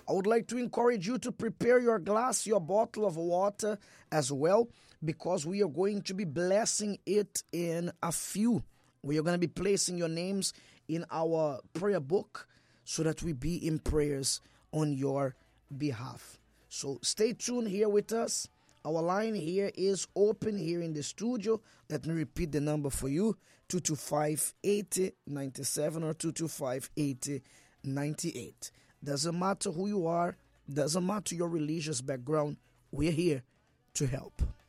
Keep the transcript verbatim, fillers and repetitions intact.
I would like to encourage you to prepare your glass, your bottle of water as well, because we are going to be blessing it in a few. We are going to be placing your names in our prayer book so that we be in prayers on your behalf. So stay tuned here with us. Our line here is open here in the studio. Let me repeat the number for you, two two five, eight zero nine seven or two two five, eight zero nine eight. Doesn't matter who you are, doesn't matter your religious background, we're here to help.